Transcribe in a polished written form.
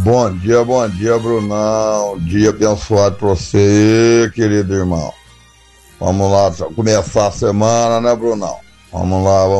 bom dia, Brunão. Dia abençoado pra você, querido irmão. Vamos lá, começar a semana, né, Brunão? Vamos lá,